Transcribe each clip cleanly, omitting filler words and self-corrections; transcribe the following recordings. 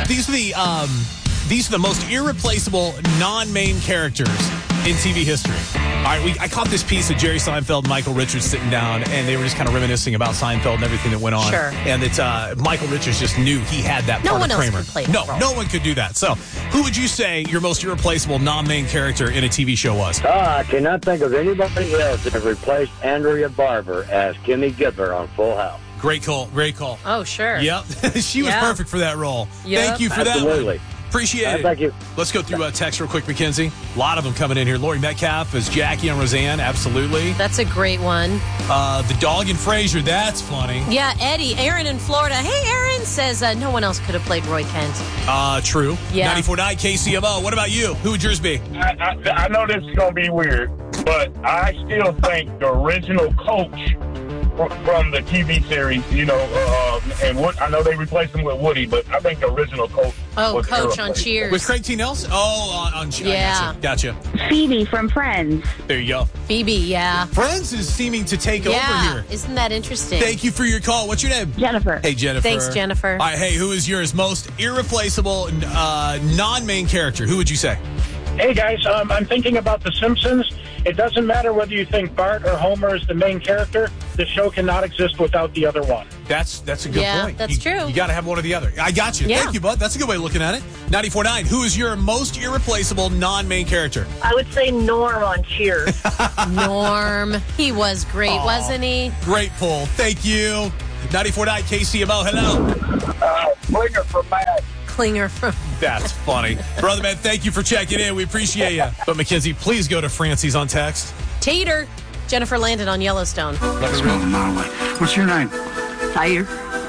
These are the most irreplaceable non-main characters in TV history. All right, I caught this piece of Jerry Seinfeld and Michael Richards sitting down, and they were just kind of reminiscing about Seinfeld and everything that went on. Sure. And that Michael Richards just knew he had that part of Kramer. No one else could play that role. No one could do that. So, who would you say your most irreplaceable non-main character in a TV show was? I cannot think of anybody else that replaced Andrea Barber as Kimmy Gibbler on Full House. Great call. Oh, sure. Yep. She was perfect for that role. Yep. Thank you for that. Absolutely. Appreciate it. Thank you. Let's go through text real quick, Mackenzie. A lot of them coming in here. Lori Metcalf as Jackie and Roseanne. Absolutely. That's a great one. The dog in Frasier. That's funny. Yeah, Eddie. Aaron in Florida. Hey, Aaron says no one else could have played Roy Kent. True. Yeah. 94.9 KCMO. What about you? Who would yours be? I know this is going to be weird, but I still think the original Coach from the TV series, and I know they replaced him with Woody, but I think the original Coach. Oh, Coach on Cheers. With Craig T. Nelson? Oh, on Cheers. Yeah. Gotcha. Phoebe from Friends. There you go. Phoebe, yeah. Friends is seeming to take over here. Isn't that interesting? Thank you for your call. What's your name? Jennifer. Hey, Jennifer. Thanks, Jennifer. All right, hey, who is yours most irreplaceable non-main character? Who would you say? Hey, guys, I'm thinking about The Simpsons. It doesn't matter whether you think Bart or Homer is the main character. The show cannot exist without the other one. That's a good point. That's true. You got to have one or the other. I got you. Yeah. Thank you, bud. That's a good way of looking at it. 94.9, who is your most irreplaceable non-main character? I would say Norm on Cheers. Norm. He was great, wasn't he? Great pull. Thank you. 94.9 KCMO. Hello. Klinger from Mad. Klinger from... That's funny. Brother man, thank you for checking in. We appreciate you. But Mackenzie, please go to Francie's on text. Tater. Jennifer landed on Yellowstone. Let's move a mile away. What's your name? Tater.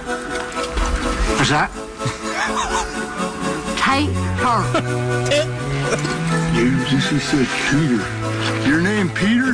What's that? Tater. You just said Peter. Your name Peter?